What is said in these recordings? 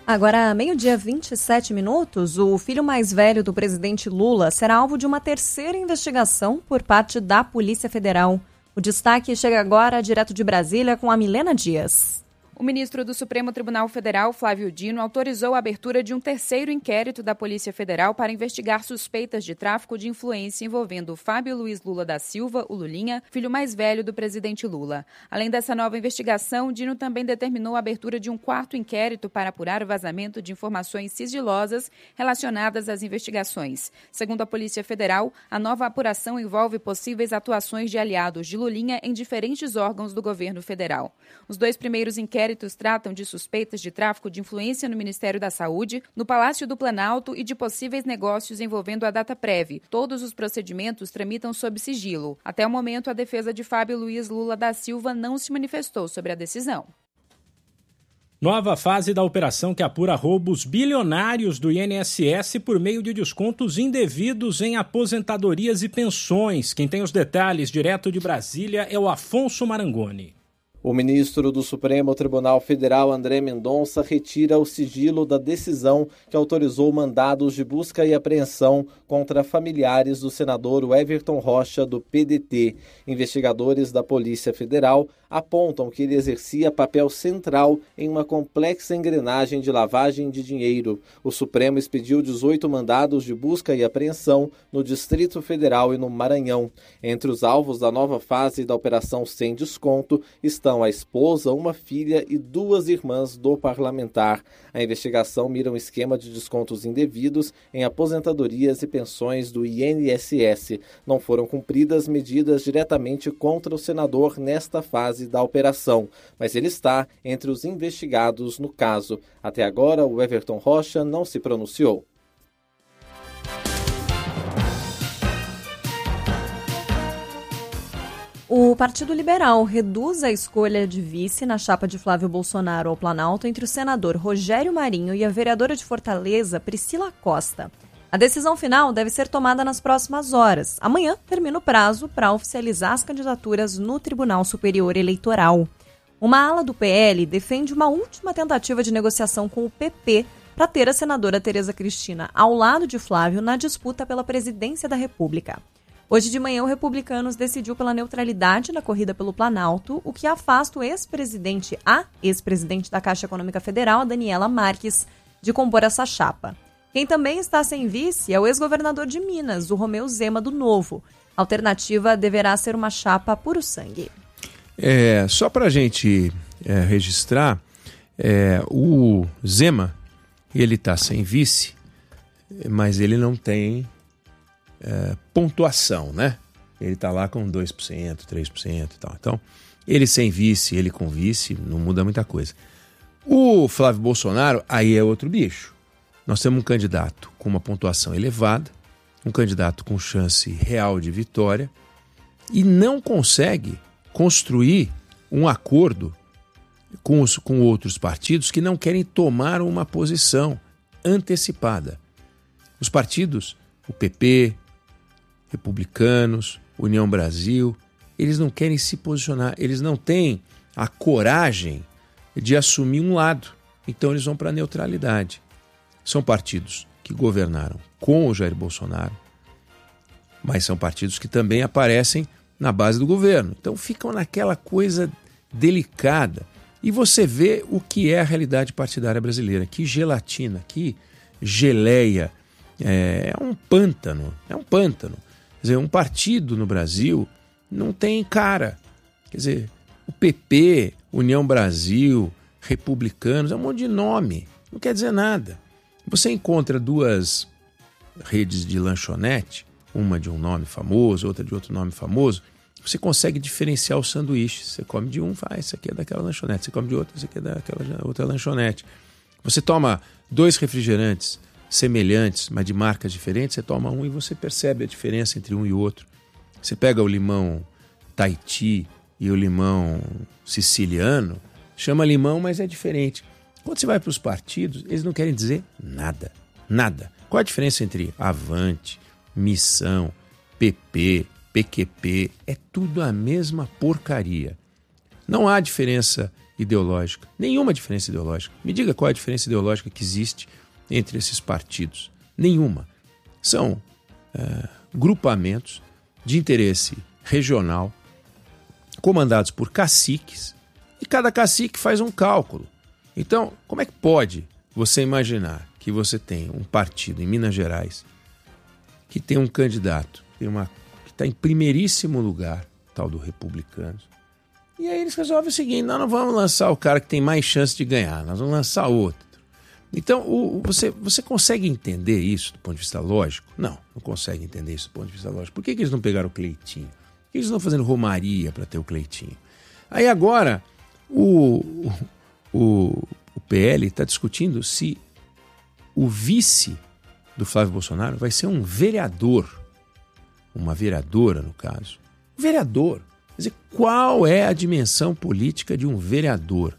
Agora, meio-dia 27 minutos, o filho mais velho do presidente Lula será alvo de uma terceira investigação por parte da Polícia Federal. O destaque chega agora direto de Brasília com a Milena Dias. O ministro do Supremo Tribunal Federal, Flávio Dino, autorizou a abertura de um terceiro inquérito da Polícia Federal para investigar suspeitas de tráfico de influência envolvendo Fábio Luiz Lula da Silva, o Lulinha, filho mais velho do presidente Lula. Além dessa nova investigação, Dino também determinou a abertura de um quarto inquérito para apurar o vazamento de informações sigilosas relacionadas às investigações. Segundo a Polícia Federal, a nova apuração envolve possíveis atuações de aliados de Lulinha em diferentes órgãos do governo federal. Os dois primeiros inquéritos tratam de suspeitas de tráfico de influência no Ministério da Saúde, no Palácio do Planalto e de possíveis negócios envolvendo a Dataprev. Todos os procedimentos tramitam sob sigilo. Até o momento, a defesa de Fábio Luiz Lula da Silva não se manifestou sobre a decisão. Nova fase da operação que apura roubos bilionários do INSS por meio de descontos indevidos em aposentadorias e pensões. Quem tem os detalhes direto de Brasília é o Afonso Marangoni. O ministro do Supremo Tribunal Federal, André Mendonça, retira o sigilo da decisão que autorizou mandados de busca e apreensão contra familiares do senador Everton Rocha, do PDT. Investigadores da Polícia Federal apontam que ele exercia papel central em uma complexa engrenagem de lavagem de dinheiro. O Supremo expediu 18 mandados de busca e apreensão no Distrito Federal e no Maranhão. Entre os alvos da nova fase da Operação Sem Desconto estão a esposa, uma filha e 2 irmãs do parlamentar. A investigação mira um esquema de descontos indevidos em aposentadorias e pensões do INSS. Não foram cumpridas medidas diretamente contra o senador nesta fase da operação, mas ele está entre os investigados no caso. Até agora, o Everton Rocha não se pronunciou. O Partido Liberal reduz a escolha de vice na chapa de Flávio Bolsonaro ao Planalto entre o senador Rogério Marinho e a vereadora de Fortaleza, Priscila Costa. A decisão final deve ser tomada nas próximas horas. Amanhã termina o prazo para oficializar as candidaturas no Tribunal Superior Eleitoral. Uma ala do PL defende uma última tentativa de negociação com o PP para ter a senadora Tereza Cristina ao lado de Flávio na disputa pela presidência da República. Hoje de manhã, o Republicanos decidiu pela neutralidade na corrida pelo Planalto, o que afasta a ex-presidente da Caixa Econômica Federal, a Daniela Marques, de compor essa chapa. Quem também está sem vice é o ex-governador de Minas, o Romeu Zema, do Novo. A alternativa deverá ser uma chapa puro sangue. Só para a gente registrar, o Zema, ele está sem vice, mas ele não tem pontuação, né? Ele está lá com 2%, 3% e tal. Então, ele sem vice, ele com vice, não muda muita coisa. O Flávio Bolsonaro, aí é outro bicho. Nós temos um candidato com uma pontuação elevada, um candidato com chance real de vitória e não consegue construir um acordo com outros partidos que não querem tomar uma posição antecipada. Os partidos, o PP, Republicanos, União Brasil, eles não querem se posicionar, eles não têm a coragem de assumir um lado, então eles vão para a neutralidade. São partidos que governaram com o Jair Bolsonaro, mas são partidos que também aparecem na base do governo. Então ficam naquela coisa delicada. E você vê o que é a realidade partidária brasileira. Que gelatina, que geleia. É um pântano. Quer dizer, um partido no Brasil não tem cara. Quer dizer, o PP, União Brasil, Republicanos, é um monte de nome. Não quer dizer nada. Você encontra 2 redes de lanchonete, uma de um nome famoso, outra de outro nome famoso, você consegue diferenciar os sanduíches. Você come de um, esse aqui é daquela lanchonete. Você come de outro, esse aqui é daquela outra lanchonete. Você toma 2 refrigerantes semelhantes, mas de marcas diferentes, você toma um e você percebe a diferença entre um e outro. Você pega o limão Tahiti e o limão siciliano, chama limão, mas é diferente. Quando você vai para os partidos, eles não querem dizer nada. Nada. Qual a diferença entre Avante, Missão, PP, PQP? É tudo a mesma porcaria. Não há diferença ideológica. Nenhuma diferença ideológica. Me diga qual é a diferença ideológica que existe entre esses partidos. Nenhuma. São grupamentos de interesse regional, comandados por caciques, e cada cacique faz um cálculo. Então, como é que pode você imaginar que você tem um partido em Minas Gerais que tem um candidato que está em primeiríssimo lugar, tal do Republicanos, e aí eles resolvem o seguinte: nós não vamos lançar o cara que tem mais chance de ganhar, nós vamos lançar outro. Então, você consegue entender isso do ponto de vista lógico? Não consegue entender isso do ponto de vista lógico. Por que eles não pegaram o Cleitinho? Por que eles não estão fazendo romaria para ter o Cleitinho? Aí agora, o PL está discutindo se o vice do Flávio Bolsonaro vai ser um vereador. Uma vereadora, no caso. Vereador. Quer dizer, qual é a dimensão política de um vereador?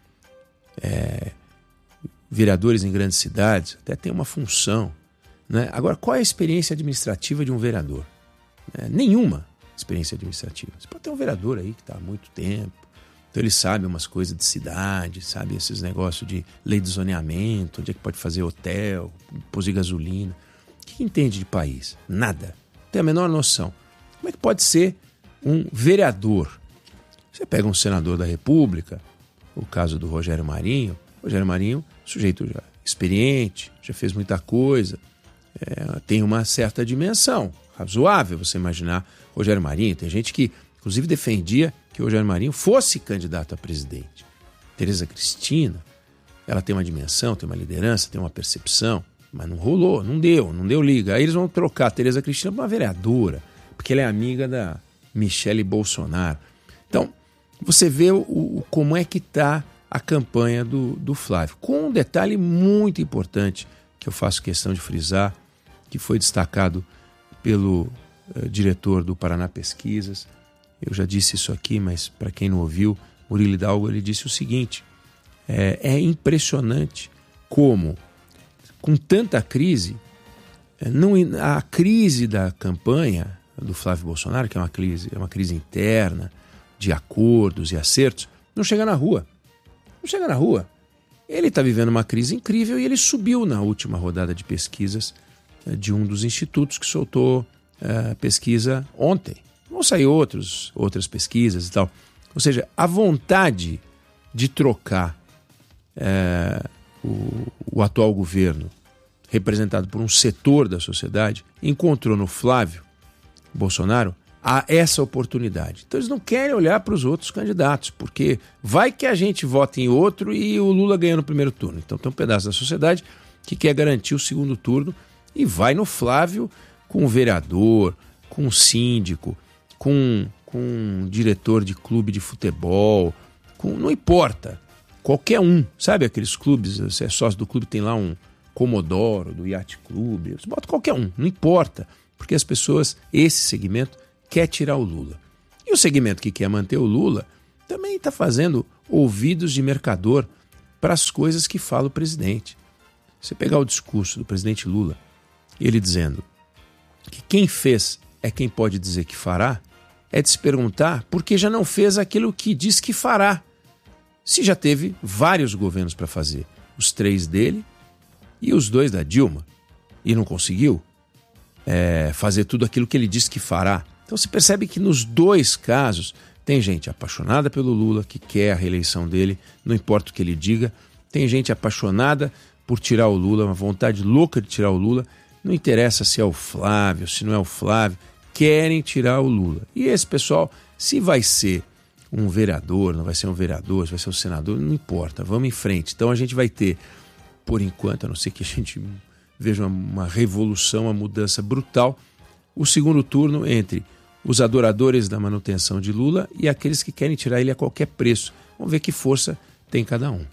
Vereadores em grandes cidades até tem uma função, né? Agora, qual é a experiência administrativa de um vereador? Nenhuma experiência administrativa. Você pode ter um vereador aí que está há muito tempo, então ele sabe umas coisas de cidade, sabe esses negócios de lei de zoneamento, onde é que pode fazer hotel, pôr gasolina. O que entende de país? Nada. Não tem a menor noção. Como é que pode ser um vereador? Você pega um senador da República, o caso do Rogério Marinho. Rogério Marinho, sujeito já experiente, já fez muita coisa, tem uma certa dimensão, razoável você imaginar Rogério Marinho. Tem gente que, inclusive, defendia que o Rogério Marinho fosse candidato a presidente. Tereza Cristina, ela tem uma dimensão, tem uma liderança, tem uma percepção, mas não rolou, não deu liga. Aí eles vão trocar a Tereza Cristina por uma vereadora, porque ela é amiga da Michele Bolsonaro. Então, você vê como é que está a campanha do Flávio. Com um detalhe muito importante que eu faço questão de frisar, que foi destacado pelo diretor do Paraná Pesquisas. Eu já disse isso aqui, mas para quem não ouviu, Murilo Hidalgo, ele disse o seguinte: é impressionante como, com tanta crise, a crise da campanha do Flávio Bolsonaro, que é uma crise interna, de acordos e acertos, não chega na rua. Não chega na rua. Ele está vivendo uma crise incrível e ele subiu na última rodada de pesquisas de um dos institutos que soltou pesquisa ontem. Vão sair outras pesquisas e tal. Ou seja, a vontade de trocar o atual governo, representado por um setor da sociedade, encontrou no Flávio Bolsonaro essa oportunidade. Então eles não querem olhar para os outros candidatos, porque vai que a gente vota em outro e o Lula ganha no primeiro turno. Então tem um pedaço da sociedade que quer garantir o segundo turno e vai no Flávio com um vereador, com um síndico, com um diretor de clube de futebol, não importa, qualquer um. Sabe aqueles clubes, você é sócio do clube, tem lá um Comodoro, do Yacht Clube, você bota qualquer um, não importa, porque as pessoas, esse segmento, quer tirar o Lula. E o segmento que quer manter o Lula também está fazendo ouvidos de mercador para as coisas que fala o presidente. Você pegar o discurso do presidente Lula, ele dizendo que quem fez é quem pode dizer que fará, é de se perguntar por que já não fez aquilo que diz que fará. Se já teve vários governos para fazer, os 3 dele e os 2 da Dilma, e não conseguiu fazer tudo aquilo que ele disse que fará. Então você percebe que nos 2 casos tem gente apaixonada pelo Lula, que quer a reeleição dele, não importa o que ele diga. Tem gente apaixonada por tirar o Lula, uma vontade louca de tirar o Lula. Não interessa se é o Flávio, se não é o Flávio, querem tirar o Lula. E esse pessoal, se vai ser um vereador, não vai ser um vereador, se vai ser um senador, não importa, vamos em frente. Então a gente vai ter, por enquanto, a não ser que a gente veja uma revolução, uma mudança brutal, o segundo turno entre os adoradores da manutenção de Lula e aqueles que querem tirar ele a qualquer preço. Vamos ver que força tem cada um.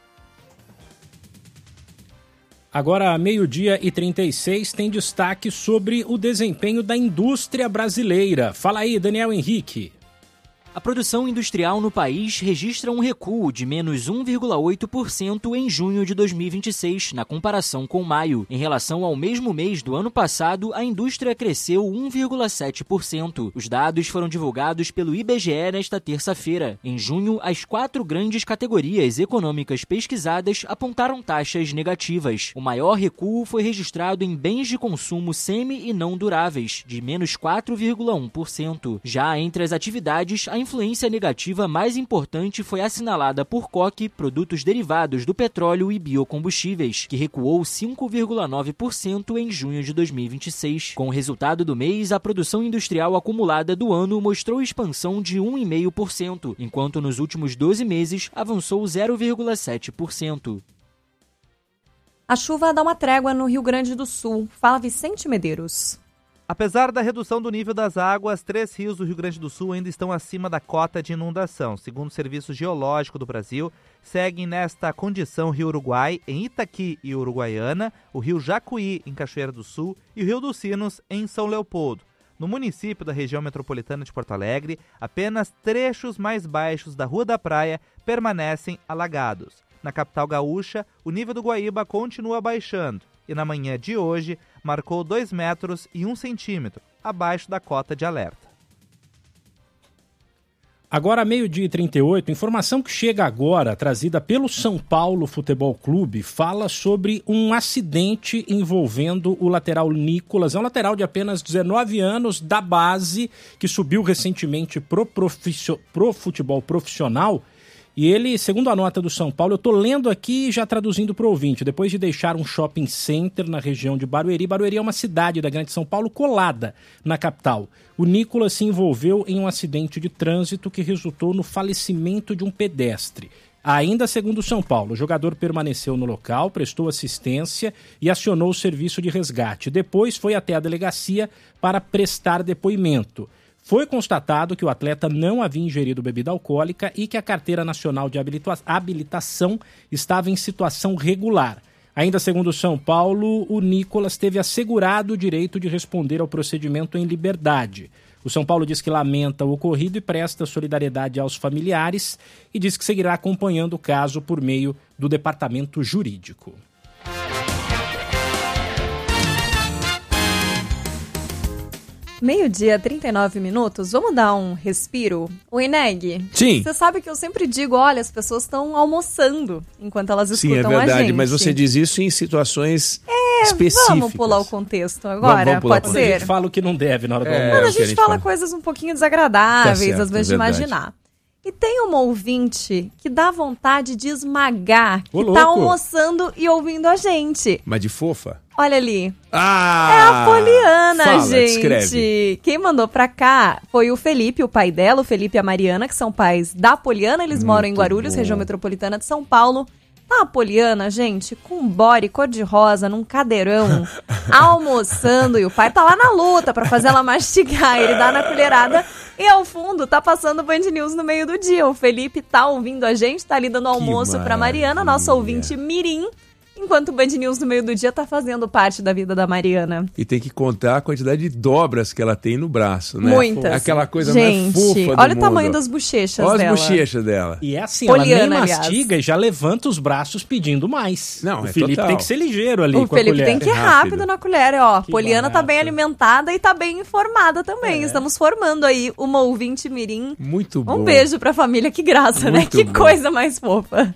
Agora, 12h36, tem destaque sobre o desempenho da indústria brasileira. Fala aí, Daniel Henrique. A produção industrial no país registra um recuo de menos 1,8% em junho de 2026, na comparação com maio. Em relação ao mesmo mês do ano passado, a indústria cresceu 1,7%. Os dados foram divulgados pelo IBGE nesta terça-feira. Em junho, as 4 grandes categorias econômicas pesquisadas apontaram taxas negativas. O maior recuo foi registrado em bens de consumo semi- e não duráveis, de menos 4,1%. Já entre as atividades, a influência negativa mais importante foi assinalada por coque, produtos derivados do petróleo e biocombustíveis, que recuou 5,9% em junho de 2026. Com o resultado do mês, a produção industrial acumulada do ano mostrou expansão de 1,5%, enquanto nos últimos 12 meses avançou 0,7%. A chuva dá uma trégua no Rio Grande do Sul. Fala Vicente Medeiros. Apesar da redução do nível das águas, 3 rios do Rio Grande do Sul ainda estão acima da cota de inundação. Segundo o Serviço Geológico do Brasil, seguem nesta condição o Rio Uruguai, em Itaqui e Uruguaiana, o Rio Jacuí, em Cachoeira do Sul, e o Rio dos Sinos, em São Leopoldo. No município da região metropolitana de Porto Alegre, apenas trechos mais baixos da Rua da Praia permanecem alagados. Na capital gaúcha, o nível do Guaíba continua baixando e na manhã de hoje marcou 2 metros e 1 centímetro, abaixo da cota de alerta. Agora, 12h38, informação que chega agora, trazida pelo São Paulo Futebol Clube, fala sobre um acidente envolvendo o lateral Nicolas. É um lateral de apenas 19 anos, da base, que subiu recentemente pro futebol profissional. E ele, segundo a nota do São Paulo, eu estou lendo aqui e já traduzindo para o ouvinte, depois de deixar um shopping center na região de Barueri. Barueri é uma cidade da Grande São Paulo colada na capital. O Nicolas se envolveu em um acidente de trânsito que resultou no falecimento de um pedestre. Ainda segundo o São Paulo, o jogador permaneceu no local, prestou assistência e acionou o serviço de resgate. Depois foi até a delegacia para prestar depoimento. Foi constatado que o atleta não havia ingerido bebida alcoólica e que a Carteira Nacional de Habilitação estava em situação regular. Ainda segundo o São Paulo, o Nicolas teve assegurado o direito de responder ao procedimento em liberdade. O São Paulo diz que lamenta o ocorrido e presta solidariedade aos familiares e diz que seguirá acompanhando o caso por meio do departamento jurídico. Meio-dia, 39 minutos. Vamos dar um respiro? O Ineg, sim. Você sabe que eu sempre digo, olha, as pessoas estão almoçando enquanto elas escutam a gente. Sim, é verdade, mas você diz isso em situações específicas. Vamos pular o contexto agora, pode ser? A gente fala o que não deve na hora do almoço. Quando a gente fala coisas um pouquinho desagradáveis, tá certo, às vezes de imaginar. E tem uma ouvinte que dá vontade de esmagar, que tá almoçando e ouvindo a gente. Mas de fofa? Olha ali. É a Poliana, fala, gente. Descreve. Quem mandou pra cá foi o Felipe, o pai dela, o Felipe e a Mariana, que são pais da Poliana. Eles moram em Guarulhos, região metropolitana de São Paulo. Tá a Poliana, gente, com um body cor-de-rosa, num cadeirão, almoçando. E o pai tá lá na luta pra fazer ela mastigar. Ele dá na colherada e ao fundo tá passando o Band News no meio do dia. O Felipe tá ouvindo a gente, tá ali dando almoço pra Mariana, nossa ouvinte mirim. Enquanto o Band News no meio do dia tá fazendo parte da vida da Mariana. E tem que contar a quantidade de dobras que ela tem no braço, né? Muitas. Aquela coisa gente, mais fofa do olha mundo. o tamanho das bochechas dela. Olha as bochechas dela. E é assim, Poliana, ela nem mastiga e já levanta os braços pedindo mais. Não, o Felipe total. Tem que ser ligeiro ali com a colher. O Felipe tem que ir rápido na colher, ó. Que Poliana tá bem alimentada e tá bem informada também. Estamos formando aí uma ouvinte mirim. Muito bom. Um beijo pra família, que graça, né? Que coisa mais fofa.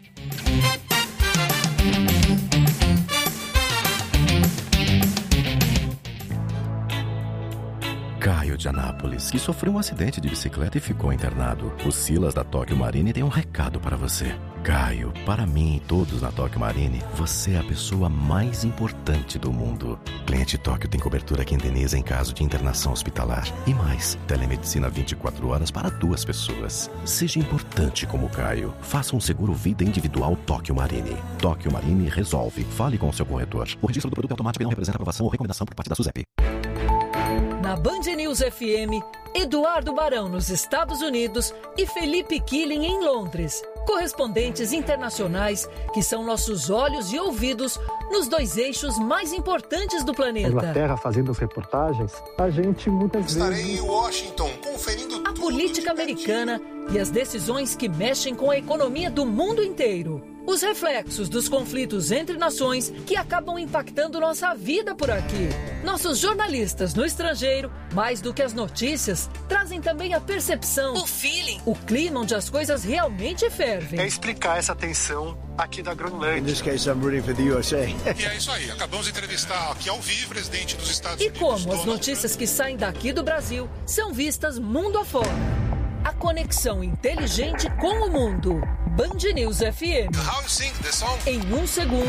Caio de Anápolis, que sofreu um acidente de bicicleta e ficou internado. O Silas da Tóquio Marine tem um recado para você. Caio, para mim e todos na Tóquio Marine, você é a pessoa mais importante do mundo. Cliente Tóquio tem cobertura que indeniza em caso de internação hospitalar. E mais, telemedicina 24 horas para 2 pessoas. Seja importante como Caio. Faça um seguro vida individual Tóquio Marine. Tóquio Marine resolve. Fale com o seu corretor. O registro do produto é automático e não representa aprovação ou recomendação por parte da SUSEP. Na Band News FM, Eduardo Barão nos Estados Unidos e Felipe Killing em Londres. Correspondentes internacionais que são nossos olhos e ouvidos nos 2 eixos mais importantes do planeta. Na Inglaterra fazendo as reportagens, a gente muitas vezes... Estarei em Washington conferindo tudo política americana e as decisões que mexem com a economia do mundo inteiro. Os reflexos dos conflitos entre nações que acabam impactando nossa vida por aqui. Nossos jornalistas no estrangeiro, mais do que as notícias, trazem também a percepção, o feeling, o clima onde as coisas realmente fervem. É explicar essa tensão aqui da Groenlândia. In this case, I'm rooting for the USA. E é isso aí, acabamos de entrevistar aqui ao vivo o presidente dos Estados Unidos. E como as notícias que saem daqui do Brasil são vistas mundo afora. A conexão inteligente com o mundo. Band News FM. How you sing the song? Em um segundo,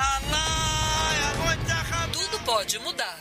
tudo pode mudar.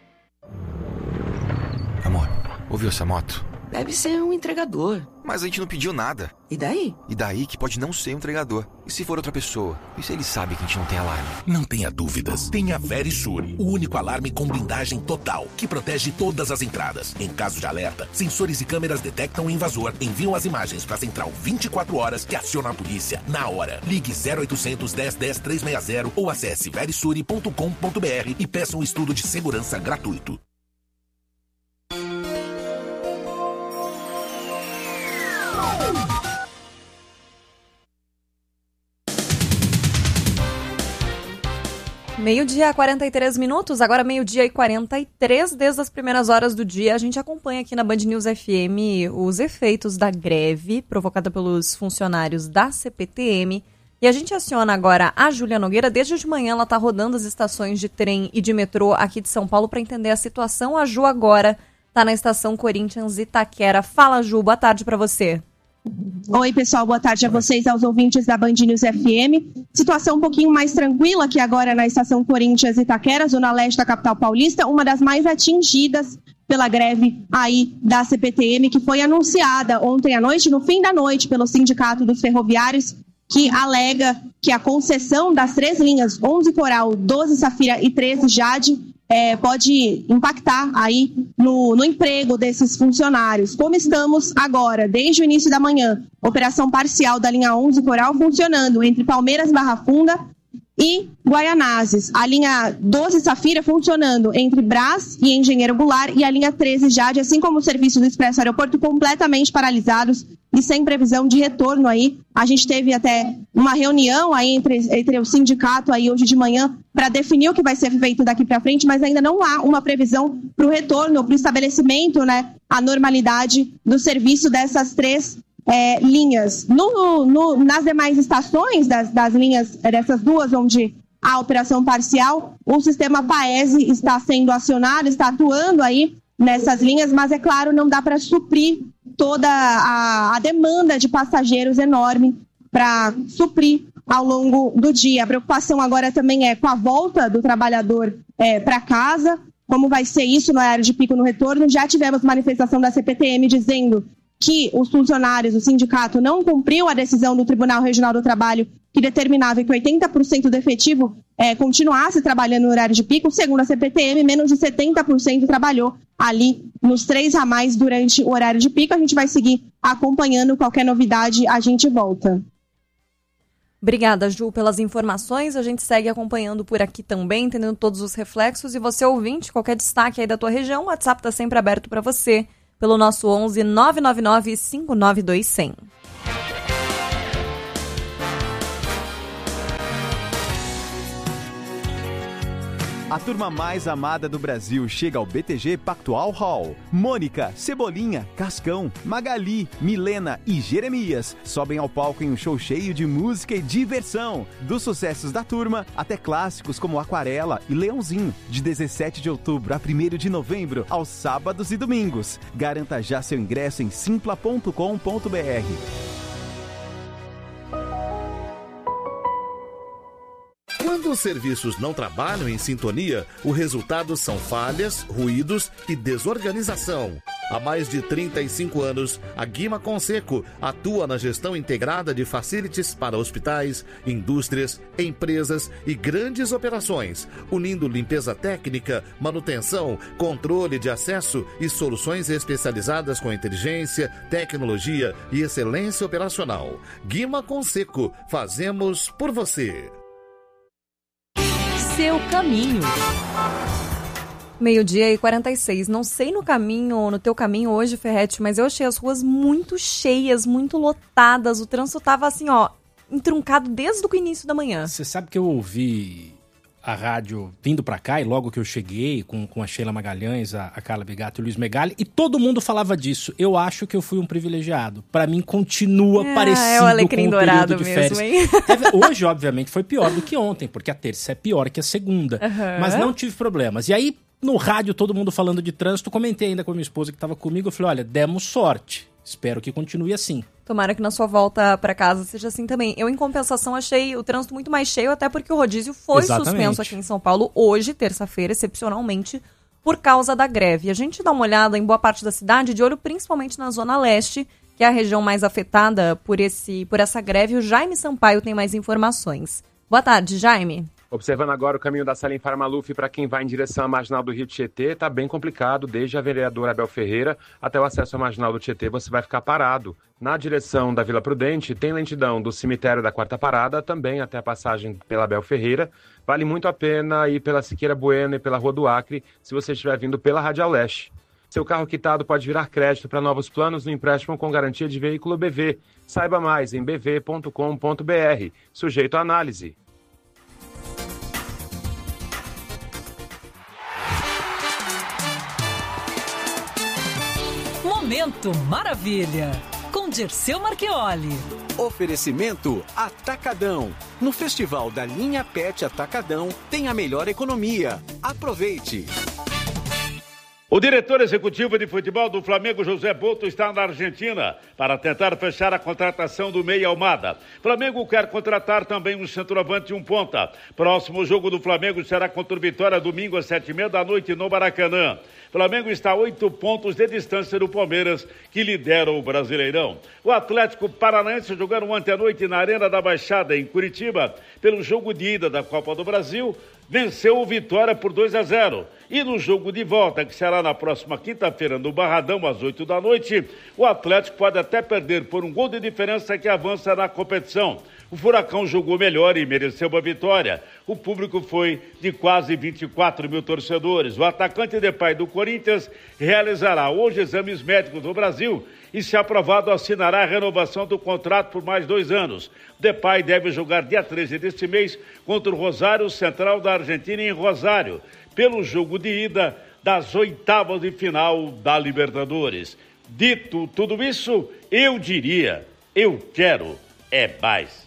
Amor, ouviu essa moto? Deve ser um entregador. Mas a gente não pediu nada. E daí? E daí que pode não ser um entregador. E se for outra pessoa? E se ele sabe que a gente não tem alarme? Não tenha dúvidas. Tenha a Verisure, o único alarme com blindagem total, que protege todas as entradas. Em caso de alerta, sensores e câmeras detectam o invasor, enviam as imagens para a central 24 horas que aciona a polícia na hora. Ligue 0800 10 10 360 ou acesse verisure.com.br e peça um estudo de segurança gratuito. Meio-dia, 43 minutos, agora meio-dia e 43, desde as primeiras horas do dia, a gente acompanha aqui na Band News FM os efeitos da greve provocada pelos funcionários da CPTM. E a gente aciona agora a Júlia Nogueira. Desde de manhã ela está rodando as estações de trem e de metrô aqui de São Paulo para entender a situação. A Ju agora está na estação Corinthians Itaquera. Fala, Ju, boa tarde para você. Oi, pessoal, boa tarde a vocês, aos ouvintes da Band News FM. Situação um pouquinho mais tranquila aqui agora na estação Corinthians Itaquera, zona leste da capital paulista, uma das mais atingidas pela greve aí da CPTM, que foi anunciada ontem à noite, no fim da noite, pelo Sindicato dos Ferroviários, que alega que a concessão das 3 linhas 11 Coral, 12 Safira e 13 Jade pode impactar aí no emprego desses funcionários. Como estamos agora, desde o início da manhã, operação parcial da linha 11 Coral funcionando entre Palmeiras, Barra Funda e Guaianazes. A linha 12 Safira funcionando entre Brás e Engenheiro Goulart e a linha 13 Jade, assim como o serviço do Expresso Aeroporto, completamente paralisados e sem previsão de retorno aí. A gente teve até uma reunião aí entre o sindicato aí hoje de manhã para definir o que vai ser feito daqui para frente, mas ainda não há uma previsão para o retorno, para o estabelecimento, né, a normalidade do serviço dessas 3 linhas. Nas demais estações das linhas, dessas 2 onde há operação parcial, o sistema Paese está sendo acionado, está atuando aí nessas linhas, mas é claro, não dá para suprir toda a demanda de passageiros enorme para suprir ao longo do dia. A preocupação agora também é com a volta do trabalhador para casa, como vai ser isso no horário de pico no retorno. Já tivemos manifestação da CPTM dizendo que os funcionários, o sindicato, não cumpriu a decisão do Tribunal Regional do Trabalho que determinava que 80% do efetivo continuasse trabalhando no horário de pico. Segundo a CPTM, menos de 70% trabalhou ali nos 3 ramais durante o horário de pico. A gente vai seguir acompanhando, qualquer novidade a gente volta. Obrigada, Ju, pelas informações. A gente segue acompanhando por aqui também, entendendo todos os reflexos. E você, ouvinte, qualquer destaque aí da tua região, o WhatsApp está sempre aberto para você, pelo nosso 11 999 592 100. A turma mais amada do Brasil chega ao BTG Pactual Hall. Mônica, Cebolinha, Cascão, Magali, Milena e Jeremias sobem ao palco em um show cheio de música e diversão. Dos sucessos da turma até clássicos como Aquarela e Leãozinho. De 17 de outubro a 1º de novembro, aos sábados e domingos. Garanta já seu ingresso em simpla.com.br. Quando os serviços não trabalham em sintonia, o resultado são falhas, ruídos e desorganização. Há mais de 35 anos, a Guima Conceco atua na gestão integrada de facilities para hospitais, indústrias, empresas e grandes operações, unindo limpeza técnica, manutenção, controle de acesso e soluções especializadas com inteligência, tecnologia e excelência operacional. Guima Conceco, fazemos por você. Seu caminho. Meio-dia e 46. Não sei no teu caminho hoje, Ferretti, mas eu achei as ruas muito cheias, muito lotadas. O trânsito tava assim, ó, entroncado desde o início da manhã. Você sabe que eu ouvi a rádio vindo pra cá e logo que eu cheguei com a Sheila Magalhães, a Carla Bigato e o Luiz Megali, e todo mundo falava disso. Eu acho que eu fui um privilegiado. Pra mim continua parecido o alecrim com o dourado período de mesmo, férias. Hoje, obviamente, foi pior do que ontem, porque a terça é pior que a segunda. Mas não tive problemas. E aí, no rádio, todo mundo falando de trânsito, comentei ainda com a minha esposa que estava comigo, eu falei, olha, demos sorte, espero que continue assim. Tomara que na sua volta para casa seja assim também. Eu, em compensação, achei o trânsito muito mais cheio, até porque o rodízio foi suspenso aqui em São Paulo hoje, terça-feira, excepcionalmente, por causa da greve. A gente dá uma olhada em boa parte da cidade, de olho principalmente na Zona Leste, que é a região mais afetada por essa greve. O Jaime Sampaio tem mais informações. Boa tarde, Jaime. Observando agora o caminho da Salim Farmaluf para quem vai em direção à Marginal do Rio Tietê, está bem complicado, desde a vereadora Abel Ferreira até o acesso à Marginal do Tietê, você vai ficar parado. Na direção da Vila Prudente, tem lentidão do cemitério da Quarta Parada, também até a passagem pela Abel Ferreira. Vale muito a pena ir pela Siqueira Bueno e pela Rua do Acre, se você estiver vindo pela Radial Leste. Seu carro quitado pode virar crédito para novos planos no empréstimo com garantia de veículo BV. Saiba mais em bv.com.br, sujeito à análise. Momento Maravilha, com Dirceu Marchioli. Oferecimento Atacadão. No Festival da Linha Pet Atacadão tem a melhor economia. Aproveite! O diretor executivo de futebol do Flamengo, José Boto, está na Argentina para tentar fechar a contratação do Meia Almada. Flamengo quer contratar também um centroavante e um ponta. Próximo jogo do Flamengo será contra o Vitória, domingo às 19h30 no Maracanã. Flamengo está a 8 pontos de distância do Palmeiras, que lidera o Brasileirão. O Atlético Paranaense jogaram ontem à noite na Arena da Baixada, em Curitiba, pelo jogo de ida da Copa do Brasil, venceu o Vitória por 2-0. E no jogo de volta, que será na próxima quinta-feira no Barradão, às 8 da noite, o Atlético pode até perder por um gol de diferença que avança na competição. O Furacão jogou melhor e mereceu a vitória. O público foi de quase 24 mil torcedores. O atacante Depay do Corinthians realizará hoje exames médicos no Brasil e, se aprovado, assinará a renovação do contrato por mais 2 anos. Depay deve jogar dia 13 deste mês contra o Rosário Central da Argentina em Rosário, pelo jogo de ida das 8ª de final da Libertadores. Dito tudo isso, eu diria, eu quero mais.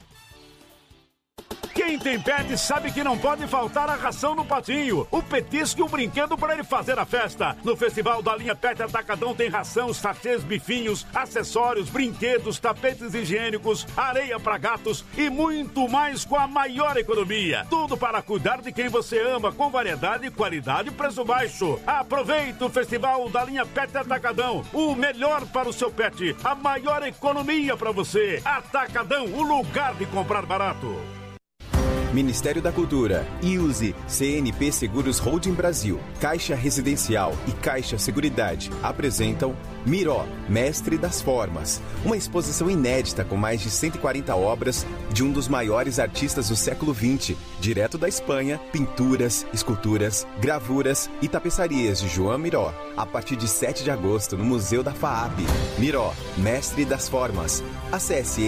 Quem tem pet sabe que não pode faltar a ração no patinho, o petisco e o brinquedo para ele fazer a festa. No Festival da Linha Pet Atacadão tem ração, sachês, bifinhos, acessórios, brinquedos, tapetes higiênicos, areia para gatos e muito mais com a maior economia. Tudo para cuidar de quem você ama, com variedade, qualidade e preço baixo. Aproveite o Festival da Linha Pet Atacadão, o melhor para o seu pet, a maior economia para você. Atacadão, o lugar de comprar barato. Ministério da Cultura, IUSE, CNP Seguros Holding Brasil, Caixa Residencial e Caixa Seguridade apresentam Miró, Mestre das Formas, uma exposição inédita com mais de 140 obras de um dos maiores artistas do século XX, direto da Espanha, pinturas, esculturas, gravuras e tapeçarias de João Miró, a partir de 7 de agosto no Museu da FAAP. Miró, Mestre das Formas. Acesse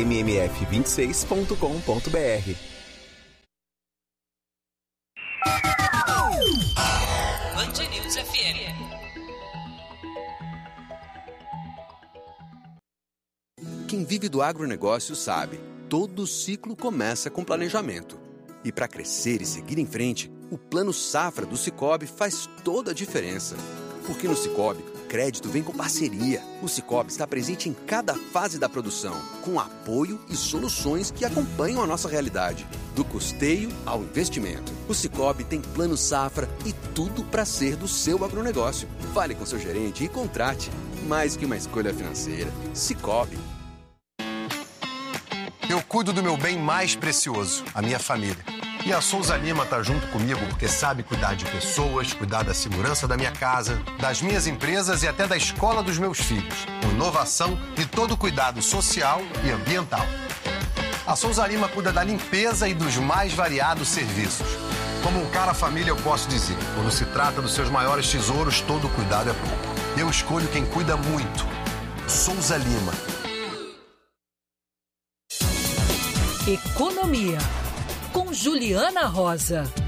mmf26.com.br. Band News FM. Quem vive do agronegócio sabe, todo ciclo começa com planejamento. E para crescer e seguir em frente, o Plano Safra do Sicoob faz toda a diferença. Porque no Sicoob, crédito vem com parceria. O Sicoob está presente em cada fase da produção, com apoio e soluções que acompanham a nossa realidade. Do custeio ao investimento. O Sicoob tem Plano Safra e tudo para ser do seu agronegócio. Fale com seu gerente e contrate. Mais que uma escolha financeira. Sicoob. Eu cuido do meu bem mais precioso, a minha família. E a Souza Lima tá junto comigo porque sabe cuidar de pessoas, cuidar da segurança da minha casa, das minhas empresas e até da escola dos meus filhos, com inovação e todo o cuidado social e ambiental. A Souza Lima cuida da limpeza e dos mais variados serviços. Como um cara família, eu posso dizer, quando se trata dos seus maiores tesouros, todo cuidado é pouco. Eu escolho quem cuida muito. Souza Lima. Economia, com Juliana Rosa.